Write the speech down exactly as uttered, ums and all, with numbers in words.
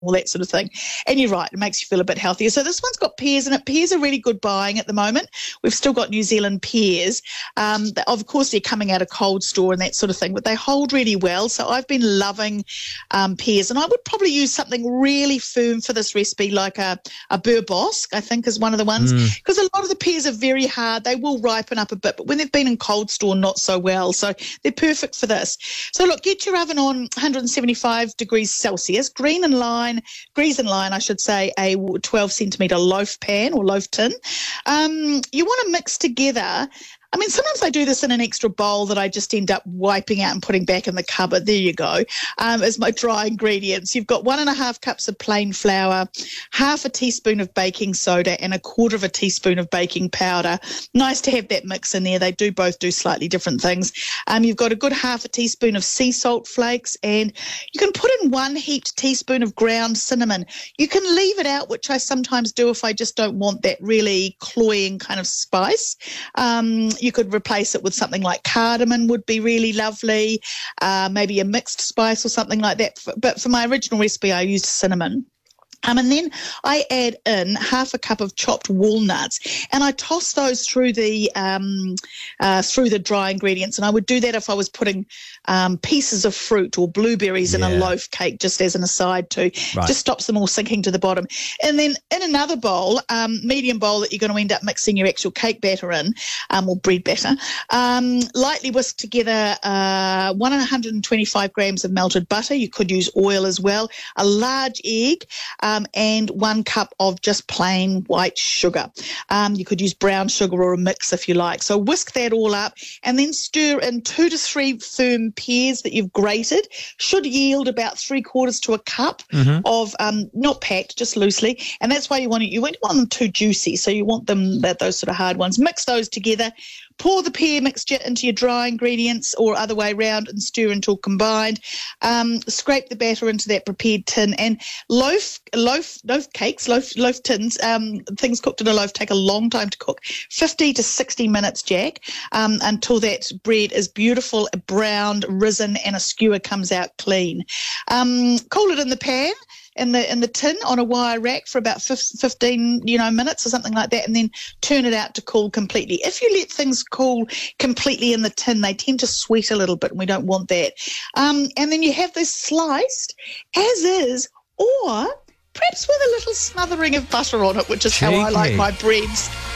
all that sort of thing. And you're right, it makes you feel a bit healthier. So this one's got pears in it. Pears are really good buying at the moment. We've still got New Zealand pears. Um, of course, they're coming out of cold store and that sort of thing, but they hold really well. So I've been loving um, pears. And I would probably use something really firm for this recipe, like a, a beurre bosque, I think is one of the ones, because mm. a lot of the pears are very hard. They will ripen up a bit, but when they've been in cold store, not so well. So they're perfect for this. So look, get your oven on one hundred seventy-five degrees Celsius, green and line, grease and line, I should say, a twelve centimetre loaf pan or loaf tin. Um, you want to mix together. I mean, sometimes I do this in an extra bowl that I just end up wiping out and putting back in the cupboard. There you go, um, as my dry ingredients. You've got one and a half cups of plain flour, half a teaspoon of baking soda and a quarter of a teaspoon of baking powder. Nice to have that mix in there. They do both do slightly different things. Um, you've got a good half a teaspoon of sea salt flakes, and you can put in one heaped teaspoon of ground cinnamon. You can leave it out, which I sometimes do if I just don't want that really cloying kind of spice. Um, You could replace it with something like cardamom would be really lovely, uh, maybe a mixed spice or something like that. But for my original recipe, I used cinnamon. Um, and then I add in half a cup of chopped walnuts, and I toss those through the um, uh, through the dry ingredients. And I would do that if I was putting um, pieces of fruit or blueberries yeah. in a loaf cake, just as an aside too. Right. Just stops them all sinking to the bottom. And then in another bowl, um, medium bowl that you're going to end up mixing your actual cake batter in, um, or bread batter, um, lightly whisk together uh, one hundred twenty-five grams of melted butter. You could use oil as well, a large egg, um, Um, and one cup of just plain white sugar. Um, you could use brown sugar or a mix if you like. So whisk that all up and then stir in two to three firm pears that you've grated. Should yield about three quarters to a cup mm-hmm. of, um, not packed, just loosely. And that's why you want it. You won't want them too juicy, so you want them, that those sort of hard ones. Mix those together. Pour the pear mixture into your dry ingredients or other way around and stir until combined. Um, scrape the batter into that prepared tin, and loaf loaf loaf cakes, loaf loaf tins, um, things cooked in a loaf take a long time to cook, fifty to sixty minutes, Jack, um, until that bread is beautiful, browned, risen, and a skewer comes out clean. Um, cool it in the pan. in the in the tin on a wire rack for about fifteen, you know, minutes or something like that, and then turn it out to cool completely. If you let things cool completely in the tin, they tend to sweat a little bit, and we don't want that. Um, and then you have this sliced as is, or perhaps with a little smothering of butter on it, which is Cheeky. How I like my breads.